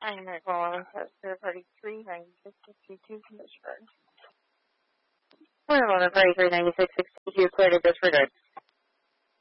I'm going to call on third party 39662 from Fitchburg. 111 party 39662, clear to disregard.